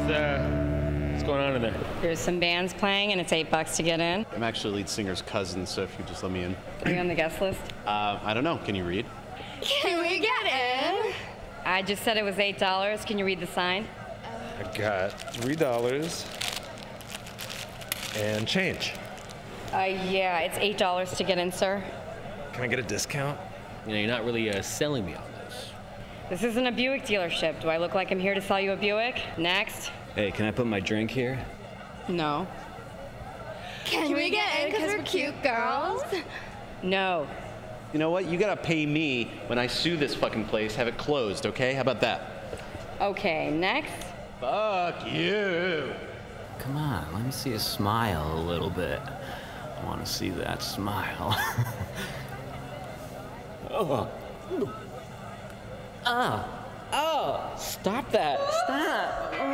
What's going on in there? There's some bands playing, and it's $8 to get in. I'm actually lead singer's cousin, so if you just let me in. Are you on the guest list? I don't know. Can you read? Can we get in? I just said it was $8. Can you read the sign? I got $3 and change. Yeah, it's $8 to get in, sir. Can I get a discount? You know, you're not really selling me on this. This isn't a Buick dealership. Do I look like I'm here to sell you a Buick? Next. Hey, can I put my drink here? No. Can we get in because we're cute girls? No. You know what? You gotta pay me when I sue this fucking place, have it closed, okay? How about that? Okay, next. Fuck you! Come on, let me see a smile a little bit. I want to see that smile. Oh, stop that. Stop.